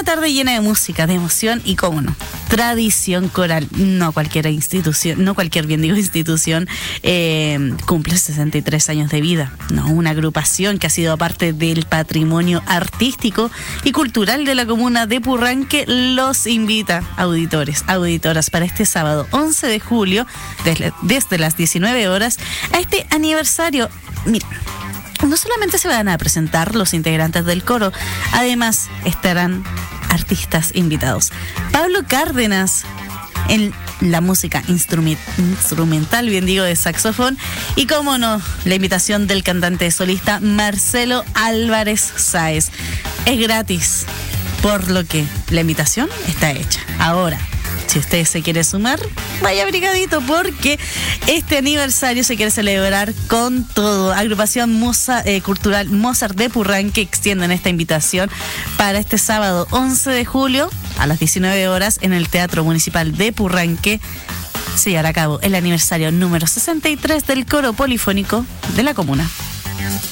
Una tarde llena de música, de emoción y, cómo no, tradición coral. No cualquier institución, cumple 63 años de vida. No, una agrupación que ha sido parte del patrimonio artístico y cultural de la comuna de Purranque los invita, auditoras, para este sábado 11 de julio, desde las 19 horas, a este aniversario. Mira, no solamente se van a presentar los integrantes del coro, además estarán artistas invitados. Pablo Cárdenas en la música instrumental, bien digo, de saxofón, y cómo no, la invitación del cantante solista Marcelo Álvarez Sáez. Es gratis, por lo que la invitación está hecha. Ahora, si usted se quiere sumar, vaya abrigadito, porque este aniversario se quiere celebrar con todo. Agrupación Cultural Mozart de Purranque extienden esta invitación para este sábado 11 de julio a las 19 horas en el Teatro Municipal de Purranque. Se llevará a cabo el aniversario número 63 del Coro Polifónico de la comuna.